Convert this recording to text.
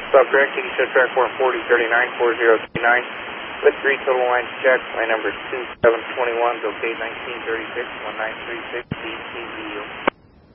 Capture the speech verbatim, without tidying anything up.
Stop correcting, show track one forty thirty-nine four zero three nine. With three total lines check, line number two seven two one, locate nineteen thirty-six one nine three six D T V U.